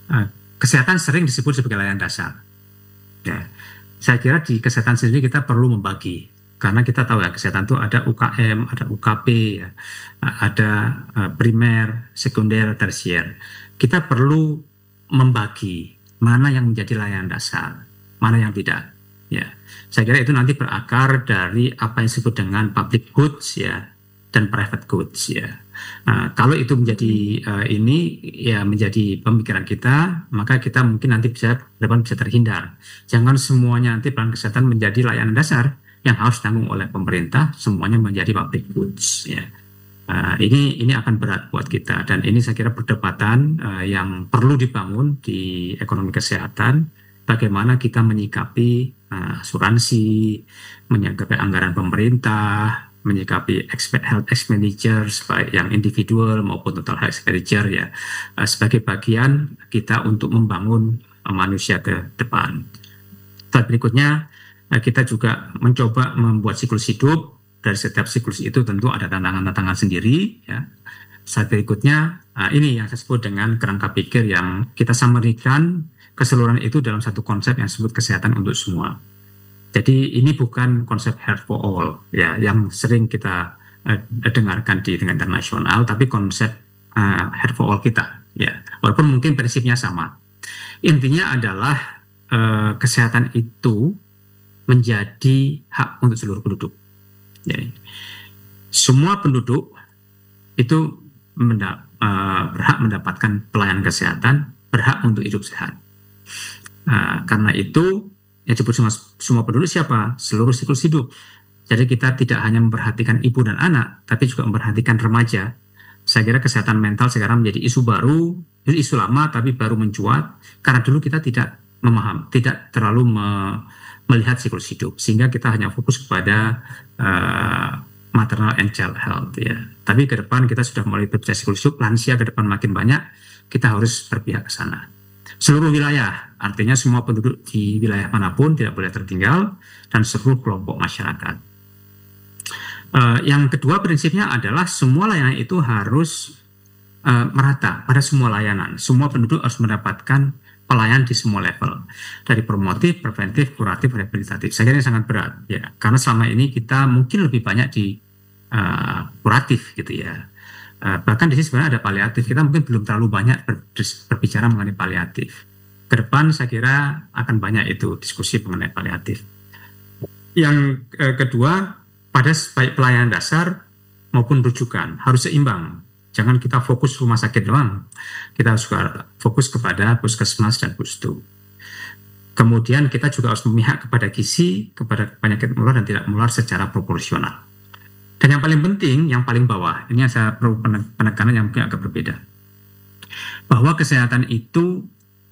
Kesehatan sering disebut sebagai layanan dasar. Ya, saya kira di kesehatan sendiri kita perlu membagi, karena kita tahu ya kesehatan itu ada UKM, ada UKP, ya, ada primer, sekunder, tersier. Kita perlu membagi mana yang menjadi layanan dasar, mana yang tidak. Ya, saya kira itu nanti berakar dari apa yang disebut dengan public goods ya dan private goods ya. Kalau itu menjadi ini ya menjadi pemikiran kita, maka kita mungkin nanti depan bisa terhindar. Jangan semuanya nanti pelayanan kesehatan menjadi layanan dasar yang harus ditanggung oleh pemerintah, semuanya menjadi public goods ya. Ini akan berat buat kita, dan ini saya kira perdebatan yang perlu dibangun di ekonomi kesehatan. Bagaimana kita menyikapi asuransi, menyikapi anggaran pemerintah, menyikapi health expenditures baik yang individual maupun total health expenditure ya, sebagai bagian kita untuk membangun manusia ke depan. Slide berikutnya, kita juga mencoba membuat siklus hidup. Dari setiap siklus itu tentu ada tantangan-tantangan sendiri ya. Slide berikutnya, ini yang saya sebut dengan kerangka pikir yang kita samarikan keseluruhan itu dalam satu konsep yang disebut kesehatan untuk semua. Jadi ini bukan konsep health for all ya yang sering kita dengarkan di tingkat internasional, tapi konsep health for all kita ya. Walaupun mungkin prinsipnya sama. Intinya adalah kesehatan itu menjadi hak untuk seluruh penduduk. Jadi, semua penduduk itu berhak mendapatkan pelayanan kesehatan, berhak untuk hidup sehat. Karena itu yang disebut semua penduduk siapa? Seluruh siklus hidup. Jadi kita tidak hanya memperhatikan ibu dan anak, tapi juga memperhatikan remaja. Saya kira kesehatan mental sekarang menjadi isu baru, isu lama tapi baru mencuat, karena dulu kita tidak terlalu melihat siklus hidup, sehingga kita hanya fokus kepada maternal and child health ya. Tapi ke depan kita sudah mulai berbicara siklus hidup, lansia ke depan makin banyak, kita harus berpihak ke sana. Seluruh wilayah, artinya semua penduduk di wilayah manapun tidak boleh tertinggal, dan seluruh kelompok masyarakat. Yang kedua prinsipnya adalah semua layanan itu harus merata pada semua layanan. Semua penduduk harus mendapatkan pelayanan di semua level, dari promotif, preventif, kuratif, rehabilitatif. Saya kira ini sangat berat ya, karena selama ini kita mungkin lebih banyak di kuratif gitu ya. Bahkan di sini sebenarnya ada paliatif. Kita mungkin belum terlalu banyak berbicara mengenai paliatif. Ke depan saya kira akan banyak itu diskusi mengenai paliatif. Yang kedua, pada baik pelayanan dasar maupun rujukan harus seimbang. Jangan kita fokus rumah sakit doang. Kita harus juga fokus kepada puskesmas dan pustu. Kemudian kita juga harus memihak kepada gizi, kepada penyakit menular dan tidak menular secara proporsional. Dan yang paling penting, yang paling bawah, ini saya perlu penekanan yang mungkin agak berbeda. Bahwa kesehatan itu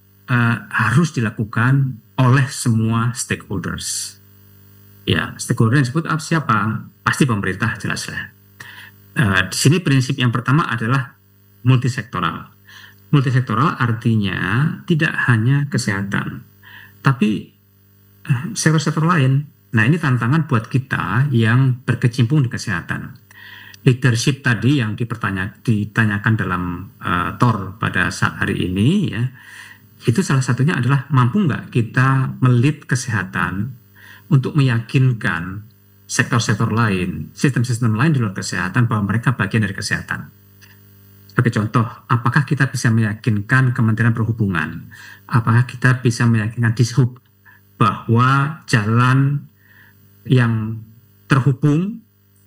harus dilakukan oleh semua stakeholders. Ya, stakeholder yang disebut siapa? Pasti pemerintah, jelaslah. Di sini prinsip yang pertama adalah multisektoral. Multisektoral artinya tidak hanya kesehatan, tapi sektor-sektor lain. Nah, ini tantangan buat kita yang berkecimpung di kesehatan. Leadership tadi yang ditanyakan dalam TOR pada saat hari ini ya, itu salah satunya adalah mampu nggak kita melit kesehatan untuk meyakinkan sektor-sektor lain, sistem-sistem lain di luar kesehatan bahwa mereka bagian dari kesehatan. Sebagai contoh, apakah kita bisa meyakinkan Kementerian Perhubungan, apakah kita bisa meyakinkan Dishub bahwa jalan yang terhubung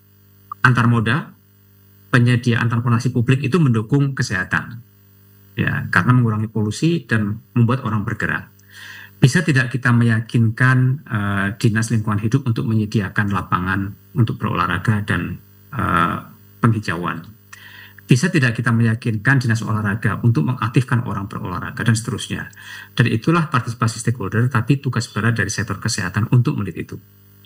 antar moda, penyediaan transportasi publik itu mendukung kesehatan, ya, karena mengurangi polusi dan membuat orang bergerak. Bisa tidak kita meyakinkan Dinas Lingkungan Hidup untuk menyediakan lapangan untuk berolahraga dan penghijauan? Bisa tidak kita meyakinkan Dinas Olahraga untuk mengaktifkan orang berolahraga dan seterusnya? Dan itulah partisipasi stakeholder, tapi tugas berat dari sektor kesehatan untuk melihat itu.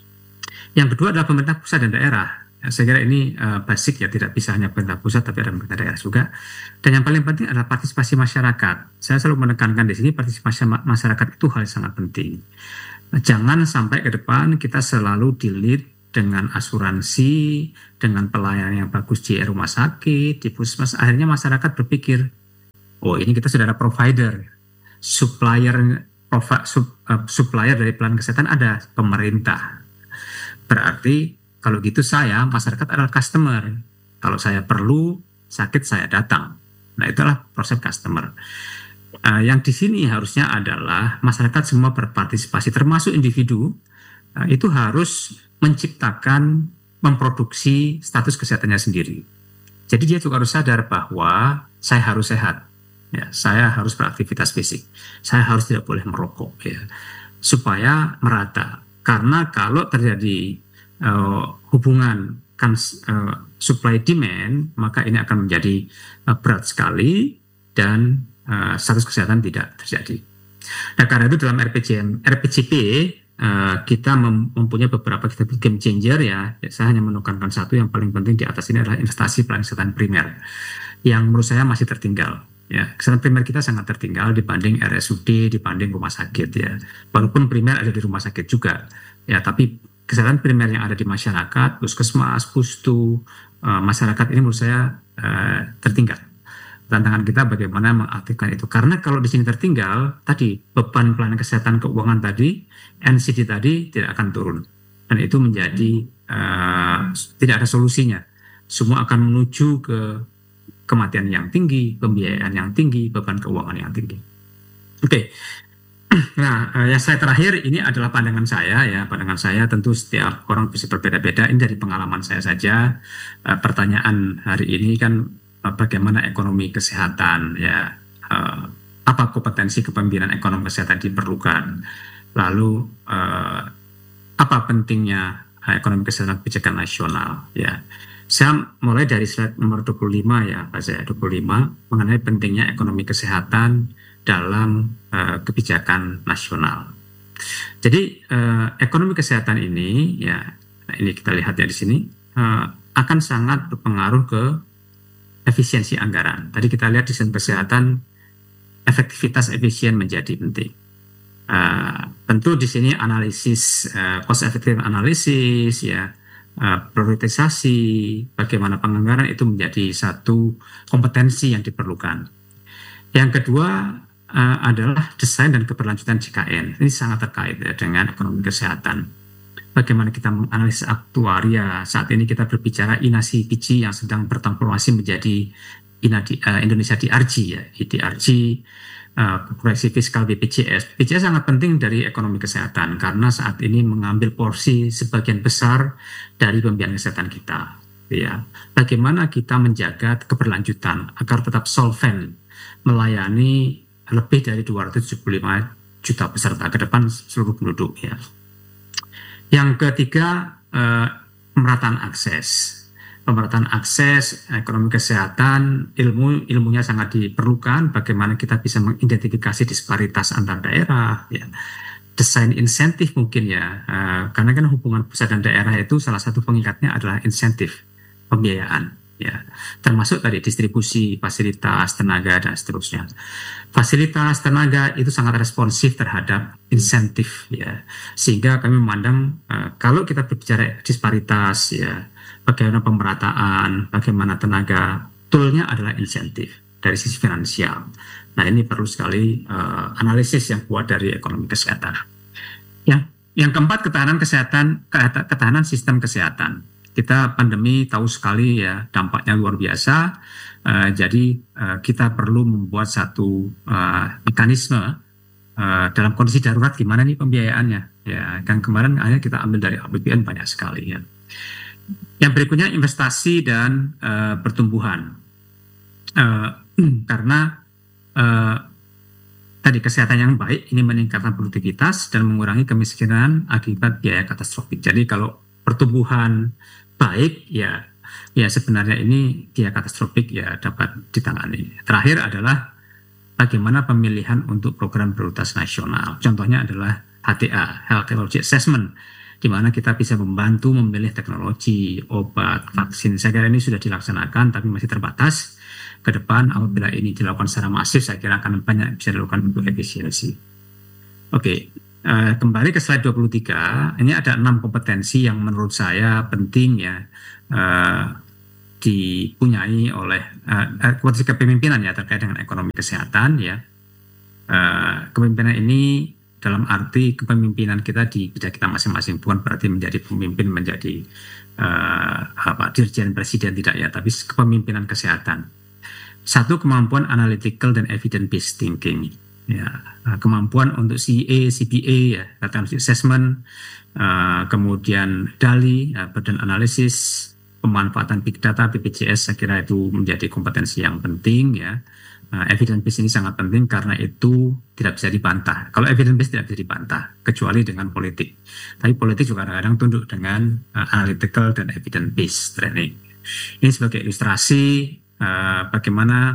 Yang kedua adalah pemerintah pusat dan daerah. Saya kira ini basic ya, tidak bisa hanya pemerintah pusat tapi ada pemerintah daerah juga. Dan yang paling penting adalah partisipasi masyarakat. Saya selalu menekankan di sini partisipasi masyarakat itu hal yang sangat penting. Jangan sampai ke depan kita selalu di-lead dengan asuransi, dengan pelayanan yang bagus di rumah sakit, di puskesmas. Akhirnya masyarakat berpikir, oh ini kita sudah ada provider, supplier dari pelayanan kesehatan ada pemerintah. Berarti kalau gitu masyarakat adalah customer. Kalau saya perlu sakit saya datang. Nah, itulah proses customer. Yang di sini harusnya adalah masyarakat semua berpartisipasi, termasuk individu, itu harus menciptakan, memproduksi status kesehatannya sendiri. Jadi dia juga harus sadar bahwa saya harus sehat, ya, saya harus beraktivitas fisik, saya harus tidak boleh merokok, ya, supaya merata. Karena kalau terjadi hubungan supply demand, maka ini akan menjadi berat sekali dan status kesehatan tidak terjadi. Nah, karena itu dalam RPJP kita mempunyai beberapa game changer, ya. Saya hanya menekankan satu yang paling penting di atas ini adalah investasi pelayanan kesehatan primer yang menurut saya masih tertinggal. Ya, kesehatan primer kita sangat tertinggal dibanding RSUD, dibanding rumah sakit, ya. Walaupun primer ada di rumah sakit juga, ya, tapi kesehatan primer yang ada di masyarakat, puskesmas, pustu, masyarakat ini menurut saya tertinggal. Tantangan kita bagaimana mengaktifkan itu. Karena kalau di sini tertinggal, tadi beban pelayanan kesehatan keuangan tadi, NCD tadi tidak akan turun. Dan itu menjadi tidak ada solusinya. Semua akan menuju ke kematian yang tinggi, pembiayaan yang tinggi, beban keuangan yang tinggi. Oke. Nah, yang saya terakhir ini adalah pandangan saya, ya. Pandangan saya tentu setiap orang bisa berbeda-beda. Ini dari pengalaman saya saja. Pertanyaan hari ini kan bagaimana ekonomi kesehatan, ya, apa kompetensi kepemimpinan ekonomi kesehatan diperlukan, lalu apa pentingnya ekonomi kesehatan kebijakan nasional, ya. Saya mulai dari slide nomor 25, ya, Pak Zaya, 25 mengenai pentingnya ekonomi kesehatan dalam kebijakan nasional. Jadi ekonomi kesehatan ini, ya, ini kita lihat ya di sini, akan sangat berpengaruh ke efisiensi anggaran. Tadi kita lihat di sistem kesehatan, efektivitas efisien menjadi penting. Tentu di sini analisis, cost effective analisis, ya, prioritisasi, bagaimana penganggaran itu menjadi satu kompetensi yang diperlukan. Yang kedua adalah desain dan keberlanjutan JKN. Ini sangat terkait, ya, dengan ekonomi kesehatan. Bagaimana kita menganalisis aktuaria. Saat ini kita berbicara INASI PICI yang sedang bertransformasi menjadi Indonesia DRG, ya, IDRG, proyeksi fiskal BPJS. BPJS sangat penting dari ekonomi kesehatan karena saat ini mengambil porsi sebagian besar dari pembiayaan kesehatan kita, ya. Bagaimana kita menjaga keberlanjutan agar tetap solvent melayani lebih dari 275 juta peserta ke depan seluruh penduduk, ya. Yang ketiga, pemerataan akses. Pemerataan akses ekonomi kesehatan, ilmunya sangat diperlukan. Bagaimana kita bisa mengidentifikasi disparitas antar daerah, ya. Desain insentif mungkin, ya, karena kan hubungan pusat dan daerah itu salah satu pengikatnya adalah insentif pembiayaan, ya, termasuk tadi distribusi fasilitas, tenaga, dan seterusnya. Fasilitas, tenaga itu sangat responsif terhadap insentif, ya, sehingga kami memandang kalau kita berbicara disparitas, ya, bagaimana pemerataan, bagaimana tenaga, toolnya adalah insentif dari sisi finansial. Nah, ini perlu sekali analisis yang kuat dari ekonomi kesehatan. Yang keempat, ketahanan sistem kesehatan. Kita pandemi tahu sekali, ya, dampaknya luar biasa. Jadi kita perlu membuat satu mekanisme dalam kondisi darurat gimana nih pembiayaannya, ya. Kan kemarin hanya kita ambil dari APBN banyak sekali, ya. Yang berikutnya investasi dan pertumbuhan, karena tadi kesehatan yang baik ini meningkatkan produktivitas dan mengurangi kemiskinan akibat biaya katastrofik. Jadi kalau pertumbuhan baik, ya sebenarnya ini biaya katastrofik, ya, dapat ditangani. Terakhir adalah bagaimana pemilihan untuk program prioritas nasional. Contohnya adalah HTA, Health Technology Assessment, di mana kita bisa membantu memilih teknologi, obat, vaksin. Saya kira ini sudah dilaksanakan, tapi masih terbatas. Ke depan, apabila ini dilakukan secara masif, saya kira akan banyak bisa dilakukan untuk efisiensi. Oke, kembali ke slide 23. Ini ada 6 kompetensi yang menurut saya penting, ya, dipunyai oleh kompetensi kepemimpinan, ya, terkait dengan ekonomi kesehatan, ya. kepemimpinan ini dalam arti kepemimpinan kita di bidang kita masing-masing, bukan berarti menjadi pemimpin, menjadi dirjen presiden, tidak ya, tapi kepemimpinan kesehatan. Satu, kemampuan analytical dan evidence-based thinking. Ya, kemampuan untuk CA, CPA, ya, data assessment, kemudian DALI, badan analisis, pemanfaatan big data, BPJS, saya kira itu menjadi kompetensi yang penting, ya. Evidence base ini sangat penting karena itu tidak bisa dibantah. Kalau evidence base tidak bisa dibantah, kecuali dengan politik. Tapi politik juga kadang-kadang tunduk dengan analytical dan evidence based training. Ini sebagai ilustrasi bagaimana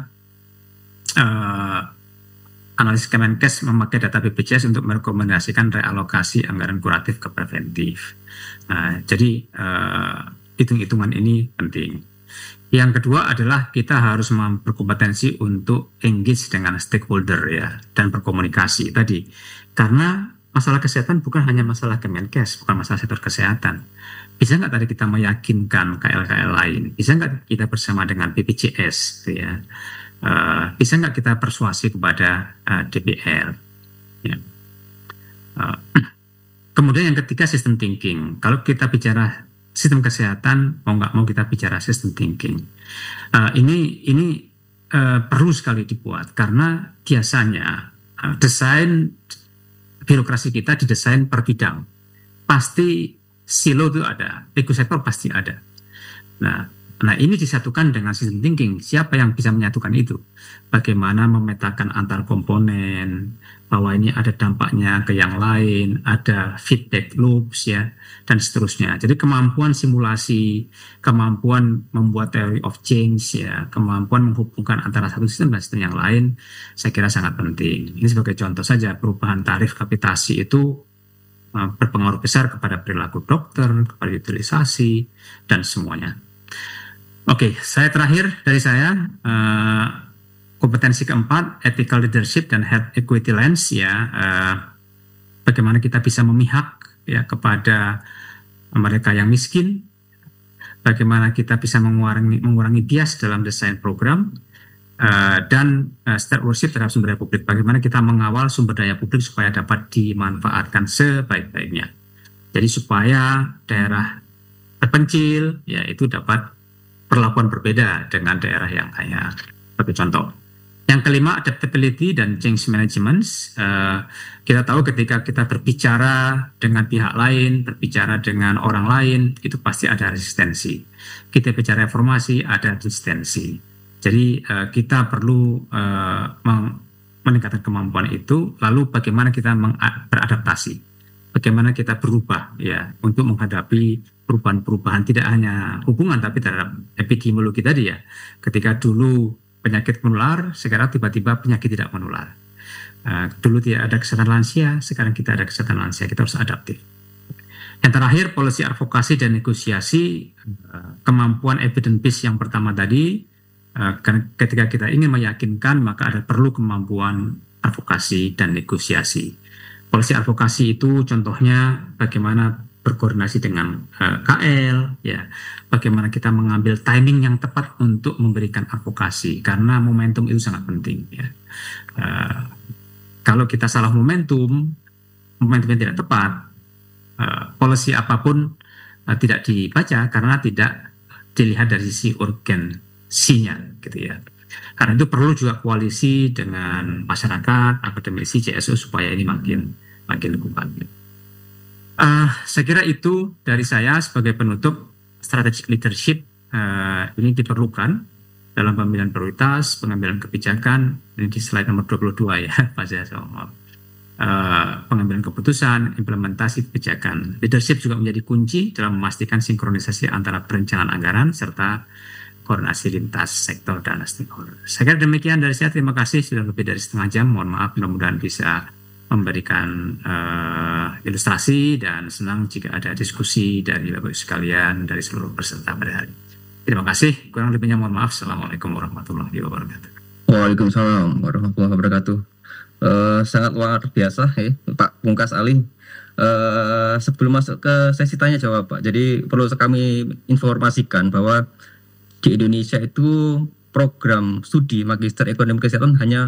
analisis Kemenkes memakai data BPJS untuk merekomendasikan realokasi anggaran kuratif ke preventif. Jadi hitung-hitungan ini penting. Yang kedua adalah kita harus berkompetensi untuk engage dengan stakeholder, ya, dan berkomunikasi tadi. Karena masalah kesehatan bukan hanya masalah Kemenkes, bukan masalah sektor kesehatan. Bisa nggak tadi kita meyakinkan KL-KL lain? Bisa nggak kita bersama dengan BPJS, ya? Bisa nggak kita persuasi kepada DPR? Ya. Kemudian yang ketiga, system thinking. Kalau kita bicara sistem kesehatan, mau nggak mau kita bicara system thinking. Ini perlu sekali dibuat karena biasanya desain birokrasi kita didesain per bidang. Pasti silo itu ada, ekosektor pasti ada. Nah, ini disatukan dengan system thinking. Siapa yang bisa menyatukan itu? Bagaimana memetakan antar komponen, bahwa ini ada dampaknya ke yang lain, ada feedback loops, ya, dan seterusnya. Jadi kemampuan simulasi, kemampuan membuat theory of change, ya, kemampuan menghubungkan antara satu sistem dan sistem yang lain, saya kira sangat penting. Ini sebagai contoh saja, perubahan tarif kapitasi itu berpengaruh besar kepada perilaku dokter, kepada utilisasi, dan semuanya. Oke, saya terakhir dari saya, kompetensi keempat, ethical leadership dan health equity lens, ya, bagaimana kita bisa memihak, ya, kepada mereka yang miskin, bagaimana kita bisa mengurangi bias dalam desain program, dan stewardship terhadap sumber daya publik, bagaimana kita mengawal sumber daya publik supaya dapat dimanfaatkan sebaik-baiknya. Jadi supaya daerah terpencil, ya, itu dapat perlakuan berbeda dengan daerah yang kaya. Sebagai contoh. Yang kelima, adaptability dan change management. Kita tahu ketika kita berbicara dengan pihak lain, berbicara dengan orang lain, itu pasti ada resistensi. Kita bicara reformasi, ada resistensi. Jadi kita perlu meningkatkan kemampuan itu, lalu bagaimana kita beradaptasi, bagaimana kita berubah, ya, untuk menghadapi perubahan-perubahan tidak hanya hubungan tapi terhadap epidemiologi tadi, ya. Ketika dulu penyakit menular, sekarang tiba-tiba penyakit tidak menular. Dulu tidak ada kesehatan lansia, sekarang kita ada kesehatan lansia, kita harus adaptif. Yang terakhir, policy advokasi dan negosiasi, kemampuan evidence base yang pertama tadi, ketika kita ingin meyakinkan maka ada perlu kemampuan advokasi dan negosiasi. Policy advokasi itu contohnya bagaimana berkoordinasi dengan KL, ya, bagaimana kita mengambil timing yang tepat untuk memberikan advokasi, karena momentum itu sangat penting, ya. Kalau kita salah momentumnya tidak tepat, policy apapun tidak dibaca karena tidak dilihat dari sisi urgensinya, gitu, ya. Karena itu perlu juga koalisi dengan masyarakat, akademisi, CSO supaya ini makin kuat. Saya kira itu dari saya sebagai penutup. Strategic leadership ini diperlukan dalam pemilihan prioritas, pengambilan kebijakan. Ini di slide nomor 22, ya, Pak Zia. Pengambilan keputusan, implementasi kebijakan. Leadership juga menjadi kunci dalam memastikan sinkronisasi antara perencanaan anggaran serta koordinasi lintas sektor dan stakeholder. Saya kira demikian dari saya. Terima kasih, sudah lebih dari setengah jam. Mohon maaf, mudah-mudahan bisa memberikan ilustrasi, dan senang jika ada diskusi dari Bapak Ibu sekalian, dari seluruh peserta pada hari ini. Terima kasih, kurang lebihnya mohon maaf. Assalamualaikum warahmatullahi wabarakatuh. Waalaikumsalam warahmatullahi wabarakatuh. Sangat luar biasa, ya, Pak Pungkas Ali. Sebelum masuk ke sesi tanya jawab, Pak, jadi perlu kami informasikan bahwa di Indonesia itu program studi Magister Ekonomi Kesehatan hanya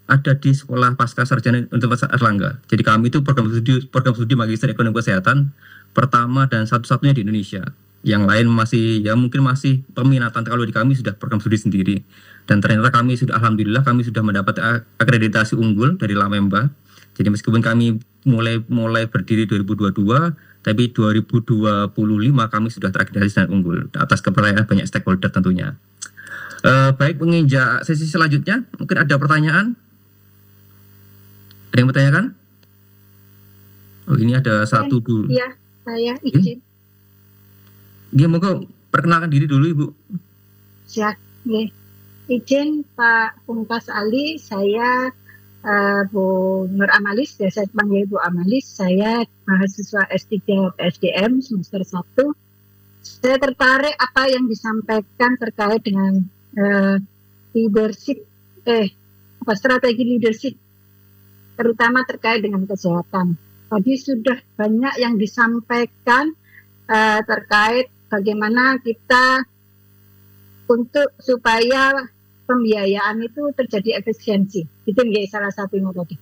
ada di Sekolah Pasca Sarjana Universitas Erlangga. Jadi kami itu program studi Magister Ekonomi Kesehatan pertama dan satu-satunya di Indonesia. Yang lain masih ya mungkin masih peminatan, kalau di kami sudah program studi sendiri. Dan ternyata kami sudah alhamdulillah kami sudah mendapat akreditasi unggul dari Lamemba. Jadi meskipun kami mulai berdiri 2022, tapi 2025 kami sudah terakreditasi dan unggul atas kepercayaan banyak stakeholder tentunya. Baik, menginjak sesi selanjutnya, mungkin ada pertanyaan? Ada yang bertanyakan? Oh, ini ada satu dulu. Iya, saya izin. Dia mau perkenalkan diri dulu, Ibu. Siap, ya. Izin Pak Pungkas Ali, saya Bu Nur Amalis, biasa dipanggil Bu Amalis. Saya mahasiswa S3 PSDM semester 1. Saya tertarik apa yang disampaikan terkait dengan strategi leadership, terutama terkait dengan kesehatan. Tadi sudah banyak yang disampaikan terkait bagaimana kita supaya pembiayaan itu terjadi efisiensi. Itu menjadi salah satunya tadi.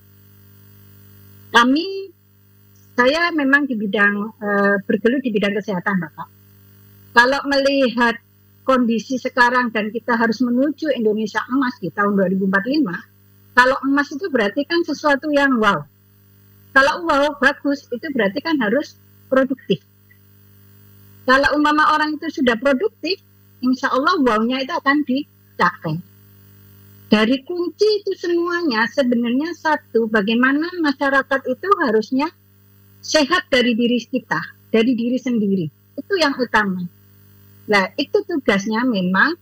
Saya memang di bidang bergelut di bidang kesehatan, Bapak. Kalau melihat kondisi sekarang dan kita harus menuju Indonesia emas di tahun 2045, kalau emas itu berarti kan sesuatu yang wow. Kalau wow bagus itu berarti kan harus produktif. Kalau umpama orang itu sudah produktif, insya Allah wow-nya itu akan dicapai. Dari kunci itu semuanya sebenarnya satu, bagaimana masyarakat itu harusnya sehat dari diri kita, dari diri sendiri. Itu yang utama. Nah, itu tugasnya memang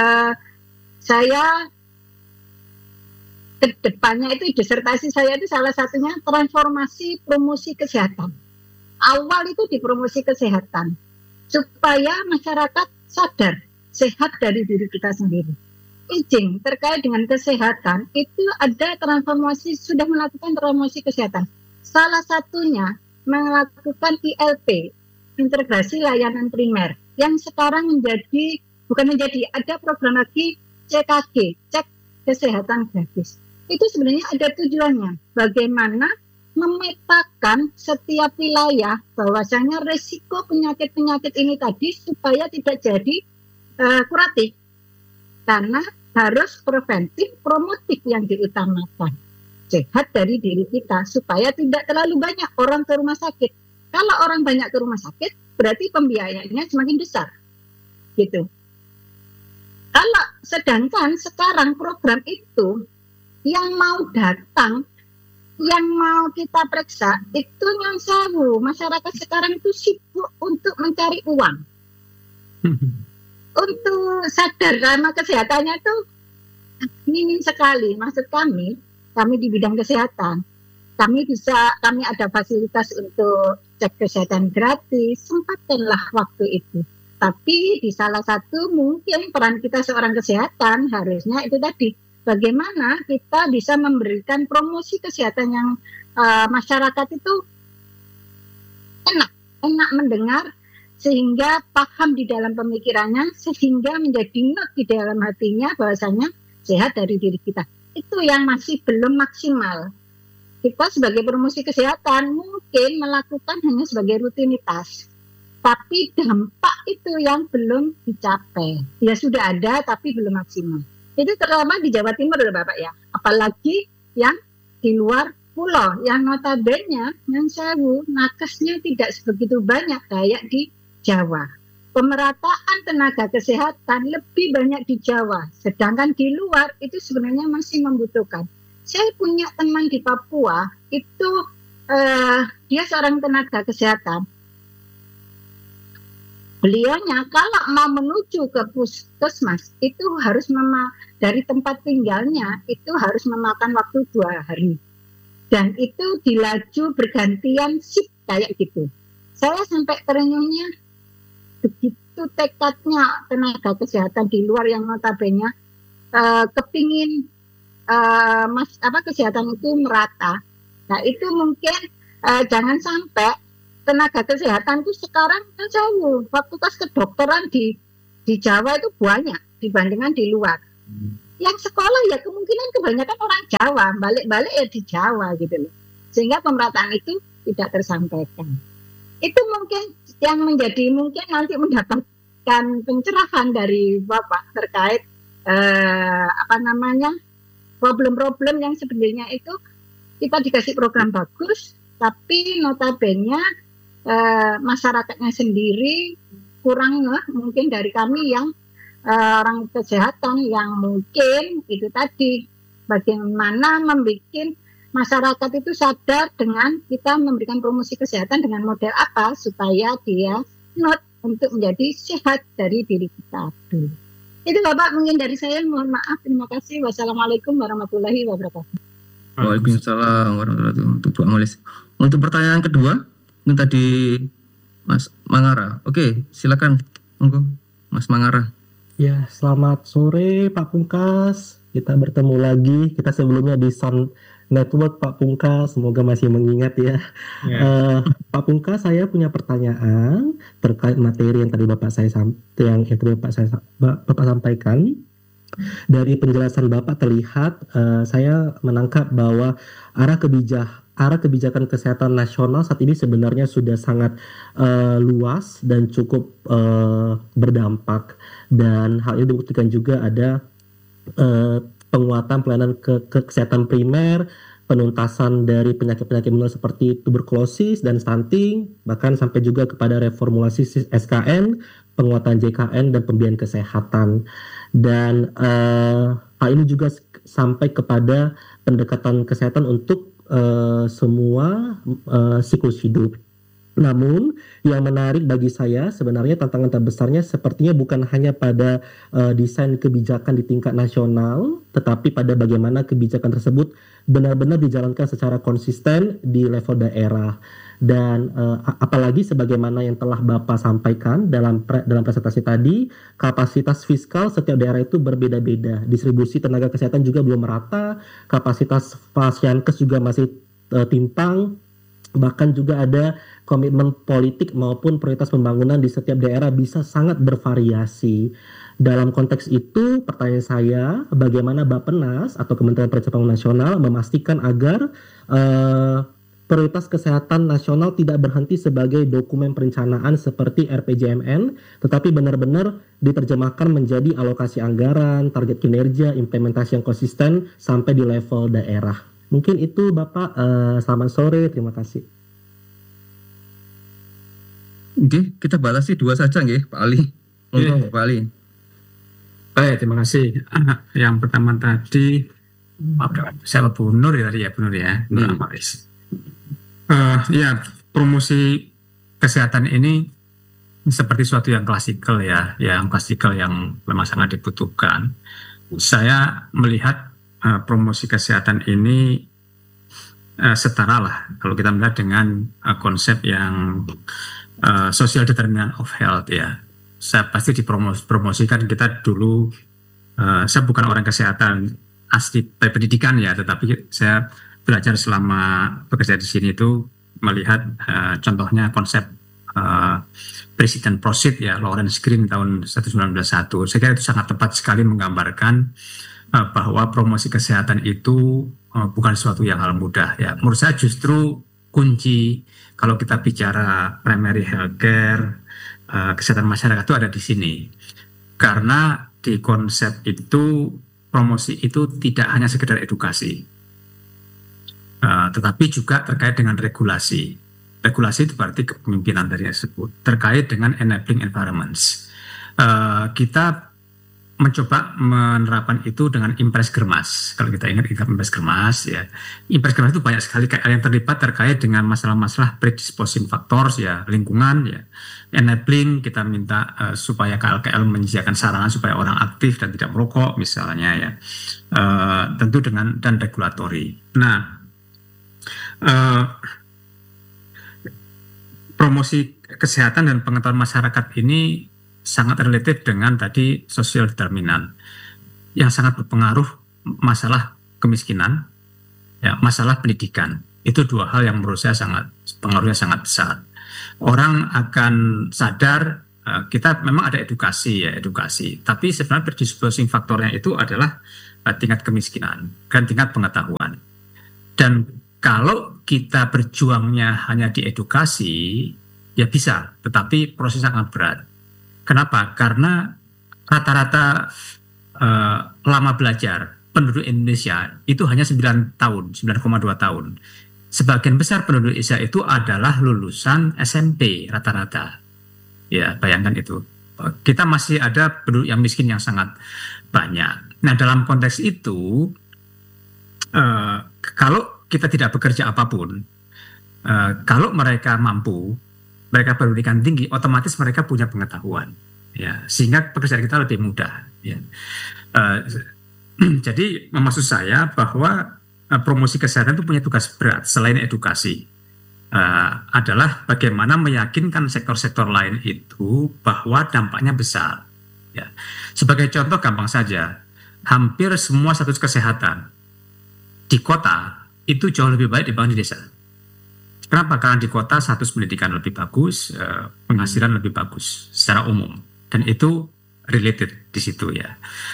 saya ke depannya itu disertasi saya itu salah satunya transformasi promosi kesehatan. Awal itu di promosi kesehatan supaya masyarakat sadar sehat dari diri kita sendiri. Izin terkait dengan kesehatan itu ada transformasi, sudah melakukan transformasi kesehatan. Salah satunya melakukan ILP, integrasi layanan primer, yang sekarang ada program lagi CKG, cek kesehatan gratis. Itu sebenarnya ada tujuannya, bagaimana memetakan setiap wilayah bahwasanya resiko penyakit-penyakit ini tadi supaya tidak jadi kuratif, karena harus preventif, promotif yang diutamakan. Sehat dari diri kita supaya tidak terlalu banyak orang ke rumah sakit. Kalau orang banyak ke rumah sakit, berarti pembiayaannya semakin besar, gitu. Kalau sedangkan sekarang program itu yang mau datang, yang mau kita periksa itu yang sewu. Masyarakat sekarang itu sibuk untuk mencari uang, untuk sadar karena kesehatannya itu minim sekali. Maksud kami di bidang kesehatan, kami ada fasilitas untuk cek kesehatan gratis, sempatkanlah waktu itu. Tapi di salah satu mungkin peran kita seorang kesehatan harusnya itu tadi, bagaimana kita bisa memberikan promosi kesehatan yang masyarakat itu enak mendengar, sehingga paham di dalam pemikirannya, sehingga menjadi not di dalam hatinya bahwasanya sehat dari diri kita. Itu yang masih belum maksimal. Kita sebagai promosi kesehatan mungkin melakukan hanya sebagai rutinitas, tapi dampak itu yang belum dicapai. Ya sudah ada tapi belum maksimal. Itu terutama di Jawa Timur loh Bapak ya. Apalagi yang di luar pulau, yang notabene yang sewu nakesnya tidak sebegitu banyak kayak di Jawa. Pemerataan tenaga kesehatan lebih banyak di Jawa, sedangkan di luar itu sebenarnya masih membutuhkan. Saya punya teman di Papua, itu dia seorang tenaga kesehatan. Beliaunya kalau mau menuju ke puskesmas itu harus dari tempat tinggalnya itu harus memakan waktu 2 hari. Dan itu dilaju bergantian shift kayak gitu. Saya sampai terenyuhnya, begitu tekadnya tenaga kesehatan di luar yang notabene kepingin kesehatan itu merata. Nah itu mungkin jangan sampai tenaga kesehatan itu sekarang kan jauh. Fakultas kedokteran di Jawa itu banyak dibandingkan di luar. Yang sekolah ya kemungkinan kebanyakan orang Jawa, balik-balik ya di Jawa gitu loh. Sehingga pemerataan itu tidak tersampaikan. Itu mungkin yang menjadi mungkin nanti mendapatkan pencerahan dari Bapak terkait problem-problem yang sebenarnya itu kita dikasih program bagus, tapi notabene masyarakatnya sendiri kurang mungkin dari kami yang orang kesehatan yang mungkin itu tadi bagaimana membuat masyarakat itu sadar dengan kita memberikan promosi kesehatan dengan model apa supaya dia not untuk menjadi sehat dari diri kita dulu. Itu Bapak mungkin dari saya, mohon maaf, terima kasih. Wassalamualaikum warahmatullahi wabarakatuh. Waalaikumsalam warahmatullahi wabarakatuh. Untuk Bu Amalis. Untuk pertanyaan kedua, ini tadi Mas Mangara. Oke, silakan. Monggo, Mas Mangara. Ya, selamat sore Pak Pungkas. Kita bertemu lagi. Kita sebelumnya di Sun Network Pak Pungkas. Semoga masih mengingat ya. Pak Pungkas, saya punya pertanyaan terkait materi yang tadi Bapak sampaikan. Dari penjelasan Bapak terlihat, saya menangkap bahwa arah kebijakan kesehatan nasional saat ini sebenarnya sudah sangat luas dan cukup berdampak, dan hal ini dibuktikan juga ada penguatan pelayanan kesehatan primer, penuntasan dari penyakit-penyakit menular seperti tuberkulosis dan stunting, bahkan sampai juga kepada reformulasi SKN, penguatan JKN dan pembiayaan kesehatan. Dan hal ini juga sampai kepada pendekatan kesehatan untuk semua siklus hidup. Namun yang menarik bagi saya sebenarnya tantangan terbesarnya sepertinya bukan hanya pada desain kebijakan di tingkat nasional, tetapi pada bagaimana kebijakan tersebut benar-benar dijalankan secara konsisten di level daerah. Dan apalagi sebagaimana yang telah Bapak sampaikan dalam presentasi tadi, kapasitas fiskal setiap daerah itu berbeda-beda, distribusi tenaga kesehatan juga belum merata, kapasitas Fasiankes juga masih timpang, bahkan juga ada komitmen politik maupun prioritas pembangunan di setiap daerah bisa sangat bervariasi. Dalam konteks itu, pertanyaan saya, bagaimana Bappenas atau Kementerian Perencanaan Nasional memastikan agar prioritas kesehatan nasional tidak berhenti sebagai dokumen perencanaan seperti RPJMN, tetapi benar-benar diterjemahkan menjadi alokasi anggaran, target kinerja, implementasi yang konsisten sampai di level daerah. Mungkin itu Bapak. Selamat sore, terima kasih. Oke, kita balas sih dua saja nggih, Pak Ali. Monggo Pak Ali. Baik, terima kasih. Yang pertama tadi, saya Bu Nur ya tadi ya, Bu Nur ya, Nur Amalis. Ya, promosi kesehatan ini seperti suatu yang klasikal ya, yang memang sangat dibutuhkan. Saya melihat promosi kesehatan ini setara lah kalau kita melihat dengan konsep yang social determinant of health ya. Saya pasti dipromosikan kita dulu. Saya bukan orang kesehatan asli pendidikan ya, tetapi saya belajar selama bekerja di sini itu melihat contohnya konsep Presiden Prosit ya, Lawrence Green tahun 1991. Saya kira itu sangat tepat sekali menggambarkan bahwa promosi kesehatan itu bukan suatu yang hal mudah ya. Menurut saya justru kunci kalau kita bicara primary healthcare, kesehatan masyarakat itu ada di sini. Karena di konsep itu promosi itu tidak hanya sekedar edukasi, tetapi juga terkait dengan regulasi. Regulasi itu berarti kepemimpinan dari tersebut terkait dengan enabling environments. Kita mencoba menerapkan itu dengan Impres Germas. Kalau kita ingat Impres Germas ya, Impres Germas itu banyak sekali yang terlibat terkait dengan masalah-masalah predisposing factors ya, lingkungan ya, enabling, kita minta supaya KLKL menyediakan sarana supaya orang aktif dan tidak merokok misalnya ya, tentu dengan dan regulatory. Nah, promosi kesehatan dan pengetahuan masyarakat ini sangat related dengan tadi social determinant yang sangat berpengaruh masalah kemiskinan, ya, masalah pendidikan. Itu dua hal yang menurut saya pengaruhnya sangat besar. Orang akan sadar kita memang ada edukasi, tapi sebenarnya predisposing faktornya itu adalah tingkat kemiskinan dan tingkat pengetahuan. Dan kalau kita berjuangnya hanya di edukasi, ya bisa, tetapi prosesnya sangat berat. Kenapa? Karena rata-rata lama belajar penduduk Indonesia itu hanya 9 tahun, 9,2 tahun. Sebagian besar penduduk Indonesia itu adalah lulusan SMP rata-rata. Ya, bayangkan itu. Kita masih ada penduduk yang miskin yang sangat banyak. Nah, dalam konteks itu, kalau kita tidak bekerja apapun, kalau mereka mampu, mereka berpendidikan tinggi, otomatis mereka punya pengetahuan. Ya, sehingga pekerjaan kita lebih mudah. Ya. Jadi maksud saya bahwa promosi kesehatan itu punya tugas berat selain edukasi, adalah bagaimana meyakinkan sektor-sektor lain itu bahwa dampaknya besar. Ya. Sebagai contoh gampang saja, hampir semua status kesehatan di kota itu jauh lebih baik dibanding di desa. Kenapa? Karena di kota status pendidikan lebih bagus, penghasilan lebih bagus secara umum. Dan itu related di situ ya.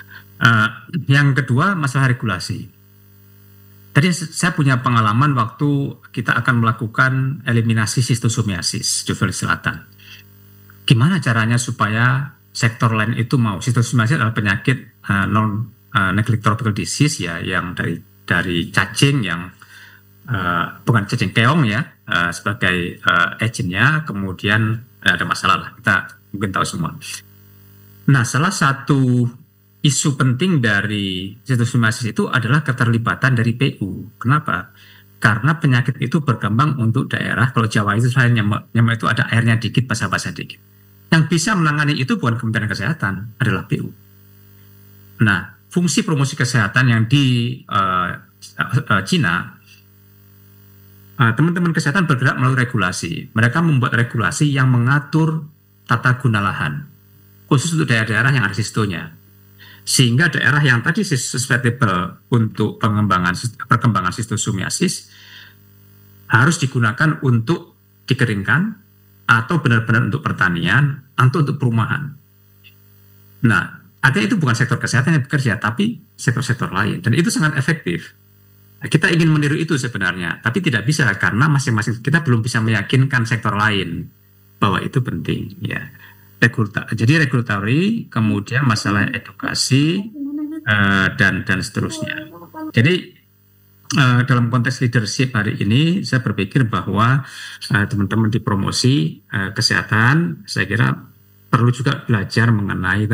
Yang kedua, masalah regulasi. Tadi saya punya pengalaman waktu kita akan melakukan eliminasi sistosomiasis di Sulawesi Selatan. Gimana caranya supaya sektor lain itu mau? Sistosomiasis adalah penyakit non-neglectable disease ya, yang dari cacing yang bukan cacing keong ya, sebagai agentnya, kemudian ada masalah lah, kita mungkin tahu semua. Nah, salah satu isu penting dari sistosomiasis itu adalah keterlibatan dari PU. Kenapa? Karena penyakit itu berkembang untuk daerah. Kalau Jawa itu selain nyamuk itu ada airnya dikit, basah-basah dikit. Yang bisa menangani itu bukan Kementerian Kesehatan, adalah PU. Nah, fungsi promosi kesehatan yang di Cina, teman-teman kesehatan bergerak melalui regulasi. Mereka membuat regulasi yang mengatur tata guna lahan, khusus untuk daerah-daerah yang ada sistonya. Sehingga daerah yang tadi susceptible untuk perkembangan sistosomiasis harus digunakan untuk dikeringkan atau benar-benar untuk pertanian atau untuk perumahan. Nah, artinya itu bukan sektor kesehatan yang bekerja, tapi sektor-sektor lain. Dan itu sangat efektif. Kita ingin meniru itu sebenarnya, tapi tidak bisa karena masing-masing kita belum bisa meyakinkan sektor lain bahwa itu penting. Ya. Jadi regulatory, kemudian masalah edukasi, dan seterusnya. Jadi dalam konteks leadership hari ini, saya berpikir bahwa teman-teman di promosi kesehatan, saya kira perlu juga belajar mengenai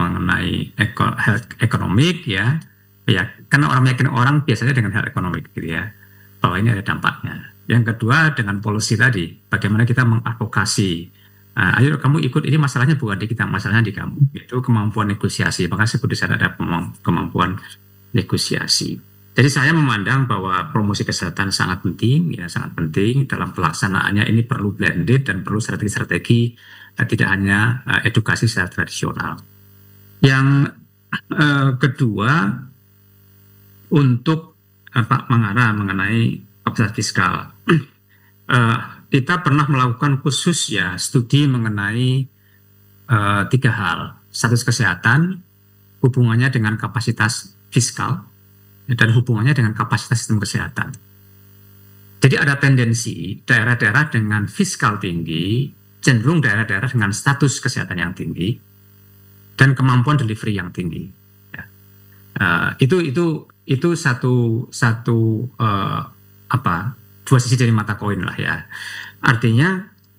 health economic ya, karena orang meyakinkan orang biasanya dengan health economic gitu ya, bahwa ini ada dampaknya. Yang kedua dengan policy tadi, bagaimana kita mengadvokasi. Ayo kamu ikut, ini masalahnya bukan di kita, masalahnya di kamu. Itu kemampuan negosiasi. Maka sebut di sana ada kemampuan negosiasi. Jadi saya memandang bahwa promosi kesehatan sangat penting, ya sangat penting dalam pelaksanaannya. Ini perlu blended dan perlu strategi-strategi, tidak hanya edukasi secara tradisional. Yang kedua, untuk Pak Manggara mengenai kapasitas fiskal. Kita pernah melakukan khusus ya studi mengenai 3 hal. Status kesehatan, hubungannya dengan kapasitas fiskal, dan hubungannya dengan kapasitas sistem kesehatan. Jadi ada tendensi daerah-daerah dengan fiskal tinggi cenderung daerah-daerah dengan status kesehatan yang tinggi dan kemampuan delivery yang tinggi. Ya. Itu dua sisi dari mata koin lah ya. Artinya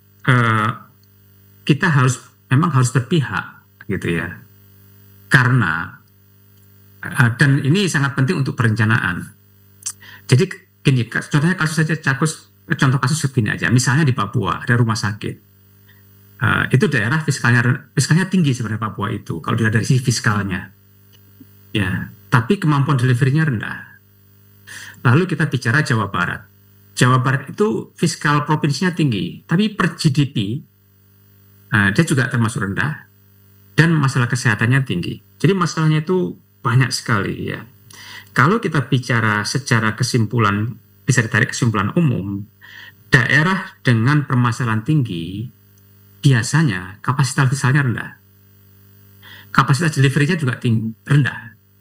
kita memang harus berpihak gitu ya. Karena dan ini sangat penting untuk perencanaan. Jadi gini, contohnya contoh kasus begini aja. Misalnya di Papua ada rumah sakit. Itu daerah fiskalnya tinggi sebenarnya Papua itu kalau dilihat dari sisi fiskalnya. Ya, tapi kemampuan delivery-nya rendah. Lalu kita bicara Jawa Barat. Jawa Barat itu fiskal provinsinya tinggi, tapi per GDP dia juga termasuk rendah dan masalah kesehatannya tinggi. Jadi masalahnya itu banyak sekali ya. Kalau kita bicara secara kesimpulan, bisa ditarik kesimpulan umum, daerah dengan permasalahan tinggi biasanya kapasitas fiskalnya rendah. Kapasitas delivery-nya juga rendah.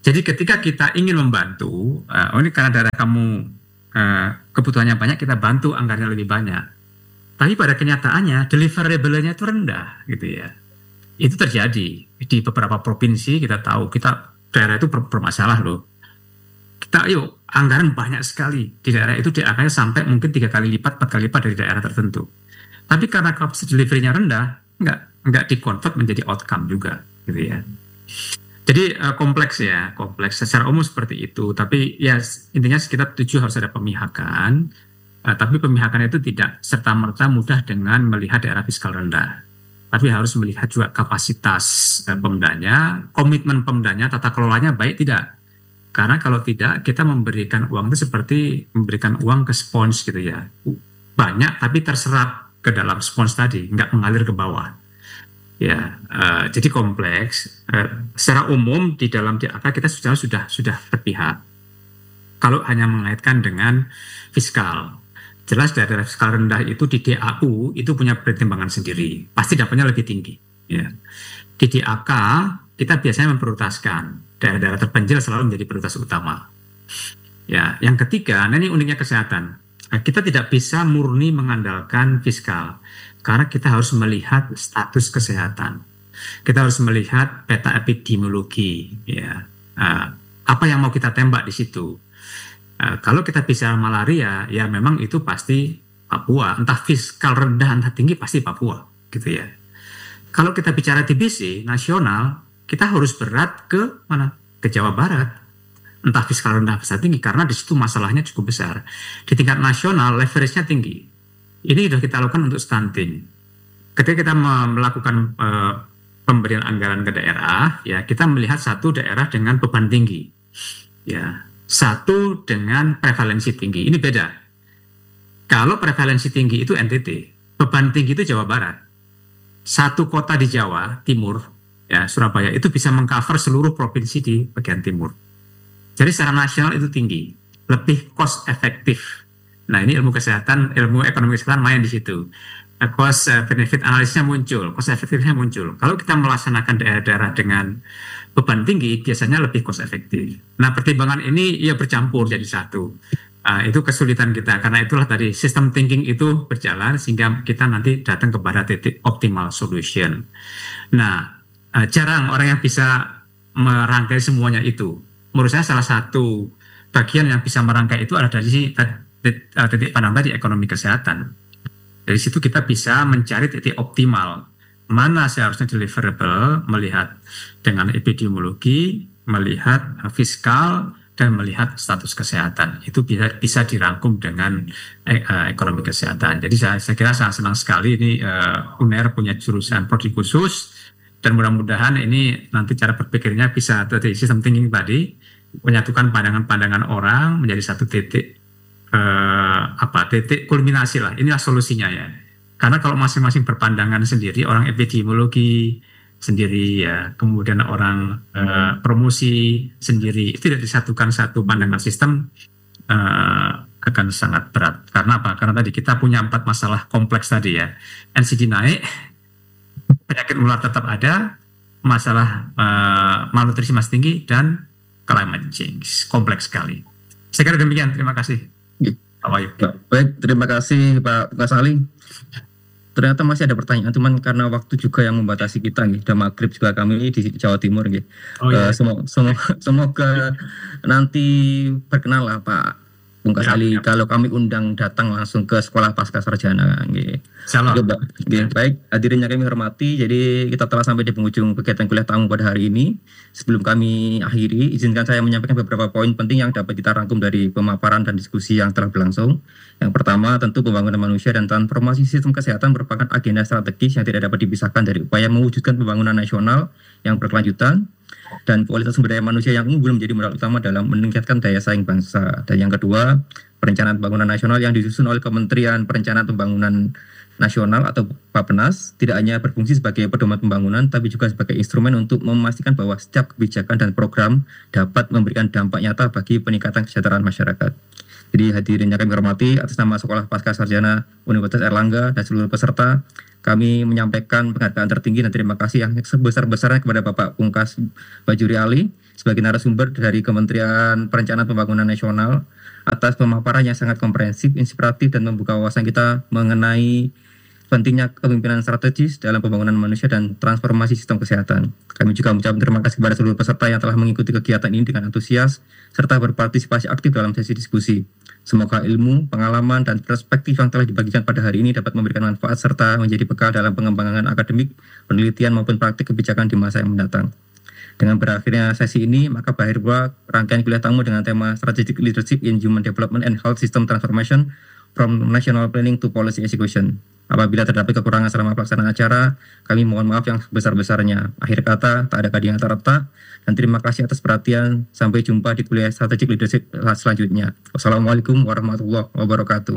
Jadi ketika kita ingin membantu, ini karena daerah kamu kebutuhannya banyak, kita bantu anggarannya lebih banyak. Tapi pada kenyataannya deliverable-nya itu rendah, gitu ya. Itu terjadi di beberapa provinsi. Kita tahu daerah itu bermasalah loh. Kita anggaran banyak sekali di daerah itu, angkanya sampai mungkin 3 kali lipat, 4 kali lipat dari daerah tertentu. Tapi karena capacity delivery-nya rendah, nggak di-convert menjadi outcome juga, gitu ya. Jadi kompleks secara umum seperti itu. Tapi ya intinya kita setuju harus ada pemihakan. Tapi pemihakan itu tidak serta-merta mudah dengan melihat daerah fiskal rendah. Tapi harus melihat juga kapasitas pemdanya, komitmen pemdanya, tata kelolanya baik tidak. Karena kalau tidak, kita memberikan uang itu seperti memberikan uang ke spons gitu ya. Banyak tapi terserap ke dalam spons tadi, nggak mengalir ke bawah. Ya, jadi kompleks. Secara umum di dalam DAK kita sudah berpihak. Kalau hanya mengaitkan dengan fiskal. Jelas daerah fiskal rendah itu di DAU itu punya pertimbangan sendiri, pasti dapatnya lebih tinggi. Ya. Di DAK kita biasanya memprioritaskan daerah-daerah terpencil selalu menjadi prioritas utama. Ya, yang ketiga, ini uniknya kesehatan. Kita tidak bisa murni mengandalkan fiskal karena kita harus melihat status kesehatan. Kita harus melihat peta epidemiologi. Ya, apa yang mau kita tembak di situ. Kalau kita bicara malaria, ya memang itu pasti Papua. Entah fiskal rendah, entah tinggi, pasti Papua, gitu ya. Kalau kita bicara TBC nasional, kita harus berat ke mana? Ke Jawa Barat. Entah fiskal rendah, besar tinggi, karena di situ masalahnya cukup besar. Di tingkat nasional, leverage-nya tinggi. Ini sudah kita lakukan untuk stunting. Ketika kita melakukan pemberian anggaran ke daerah, ya kita melihat satu daerah dengan beban tinggi, ya. Satu dengan prevalensi tinggi. Ini beda. Kalau prevalensi tinggi itu NTT, beban tinggi itu Jawa Barat. Satu kota di Jawa Timur, ya Surabaya, itu bisa mengcover seluruh provinsi di bagian timur. Jadi secara nasional itu tinggi, lebih cost efektif. Nah ini ilmu ekonomi kesehatan main di situ. Cost benefit analisisnya muncul, cost efektifnya muncul. Kalau kita melaksanakan daerah-daerah dengan beban tinggi, biasanya lebih cost efektif. Nah pertimbangan ini ya bercampur jadi satu. Itu kesulitan kita, karena itulah tadi sistem thinking itu berjalan sehingga kita nanti datang kepada titik optimal solution. Nah jarang orang yang bisa merangkai semuanya itu. Menurut saya salah satu bagian yang bisa merangkai itu adalah dari titik pandang tadi ekonomi kesehatan. Dari situ kita bisa mencari titik optimal mana seharusnya deliverable, melihat dengan epidemiologi, melihat fiskal, dan melihat status kesehatan. Itu bisa dirangkum dengan ekonomi kesehatan. Jadi saya kira sangat senang sekali ini UNER punya jurusan prodi khusus, dan mudah-mudahan ini nanti cara berpikirnya bisa dari sistem thinking tadi menyatukan pandangan-pandangan orang menjadi satu titik titik kulminasi lah. Inilah solusinya ya. Karena kalau masing-masing berpandangan sendiri, orang epidemiologi sendiri ya, kemudian orang promosi sendiri, itu tidak disatukan satu pandangan sistem, akan sangat berat. Karena apa? Karena tadi kita punya 4 masalah kompleks tadi ya. NCD naik, penyakit menular tetap ada, masalah malnutrisi masih tinggi, dan climate change. Kompleks sekali. Saya kira demikian. Terima kasih. Baik, terima kasih Pak Ali. Ternyata masih ada pertanyaan, cuman karena waktu juga yang membatasi kita, udah maghrib juga kami di Jawa Timur. Semoga nanti berkenan lah Pak Pungkas Ali kalau kami undang datang langsung ke sekolah pasca sarjana. Baik, hadirin yang kami hormati, jadi kita telah sampai di penghujung kegiatan kuliah tamu pada hari ini. Sebelum kami akhiri, izinkan saya menyampaikan beberapa poin penting yang dapat kita rangkum dari pemaparan dan diskusi yang telah berlangsung. Yang pertama, tentu pembangunan manusia dan transformasi sistem kesehatan merupakan agenda strategis yang tidak dapat dipisahkan dari upaya mewujudkan pembangunan nasional yang berkelanjutan dan kualitas sumber daya manusia yang unggul menjadi modal utama dalam meningkatkan daya saing bangsa. Dan yang kedua, perencanaan pembangunan nasional yang disusun oleh Kementerian Perencanaan Pembangunan Nasional atau Bappenas tidak hanya berfungsi sebagai pedoman pembangunan, tapi juga sebagai instrumen untuk memastikan bahwa setiap kebijakan dan program dapat memberikan dampak nyata bagi peningkatan kesejahteraan masyarakat. Jadi hadirin yang kami hormati, atas nama Sekolah Pasca Sarjana Universitas Airlangga dan seluruh peserta, kami menyampaikan penghargaan tertinggi dan terima kasih yang sebesar-besarnya kepada Bapak Pungkas Bajuri Ali sebagai narasumber dari Kementerian Perencanaan Pembangunan Nasional atas pemaparan yang sangat komprehensif, inspiratif, dan membuka wawasan kita mengenai pentingnya kepemimpinan strategis dalam pembangunan manusia dan transformasi sistem kesehatan. Kami juga mengucapkan terima kasih kepada seluruh peserta yang telah mengikuti kegiatan ini dengan antusias serta berpartisipasi aktif dalam sesi diskusi. Semoga ilmu, pengalaman, dan perspektif yang telah dibagikan pada hari ini dapat memberikan manfaat serta menjadi bekal dalam pengembangan akademik, penelitian maupun praktik kebijakan di masa yang mendatang. Dengan berakhirnya sesi ini, maka berakhir pula rangkaian kuliah tamu dengan tema Strategic Leadership in Human Development and Health System Transformation from National Planning to Policy Execution. Apabila terdapat kekurangan selama pelaksanaan acara, kami mohon maaf yang sebesar-besarnya. Akhir kata, tak ada kata yang terletak, dan terima kasih atas perhatian. Sampai jumpa di kuliah Strategic Leadership selanjutnya. Wassalamualaikum warahmatullahi wabarakatuh.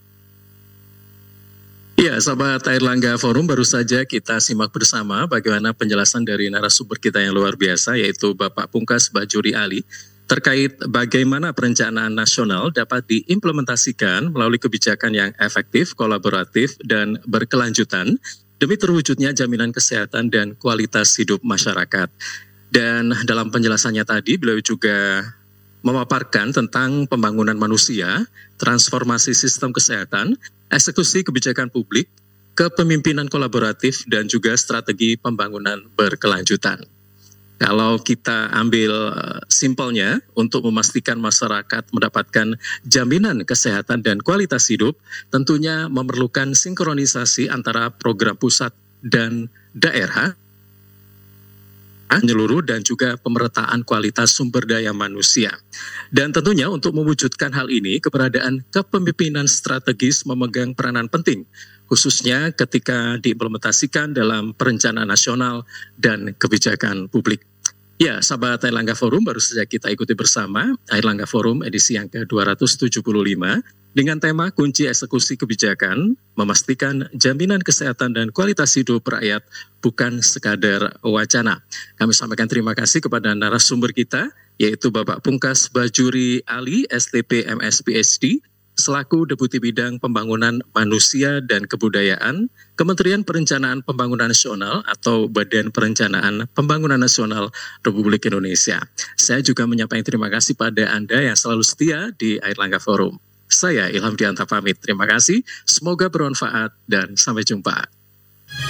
Ya, sahabat Airlangga Forum, baru saja kita simak bersama bagaimana penjelasan dari narasumber kita yang luar biasa, yaitu Bapak Pungkas Bajuri Ali, terkait bagaimana perencanaan nasional dapat diimplementasikan melalui kebijakan yang efektif, kolaboratif, dan berkelanjutan demi terwujudnya jaminan kesehatan dan kualitas hidup masyarakat. Dan dalam penjelasannya tadi, beliau juga memaparkan tentang pembangunan manusia, transformasi sistem kesehatan, eksekusi kebijakan publik, kepemimpinan kolaboratif, dan juga strategi pembangunan berkelanjutan. Kalau kita ambil simpelnya, untuk memastikan masyarakat mendapatkan jaminan kesehatan dan kualitas hidup, tentunya memerlukan sinkronisasi antara program pusat dan daerah, menyeluruh, dan juga pemerataan kualitas sumber daya manusia. Dan tentunya untuk mewujudkan hal ini, keberadaan kepemimpinan strategis memegang peranan penting, khususnya ketika diimplementasikan dalam perencanaan nasional dan kebijakan publik. Ya, sahabat Airlangga Forum, baru saja kita ikuti bersama Airlangga Forum edisi yang ke-275 dengan tema kunci eksekusi kebijakan, memastikan jaminan kesehatan dan kualitas hidup rakyat bukan sekadar wacana. Kami sampaikan terima kasih kepada narasumber kita, yaitu Bapak Pungkas Bajuri Ali, STP MS PhD, selaku Deputi Bidang Pembangunan Manusia dan Kebudayaan, Kementerian Perencanaan Pembangunan Nasional atau Badan Perencanaan Pembangunan Nasional Republik Indonesia. Saya juga menyampaikan terima kasih pada Anda yang selalu setia di Airlangga Forum. Saya Ilham Dianta pamit. Terima kasih, semoga bermanfaat dan sampai jumpa.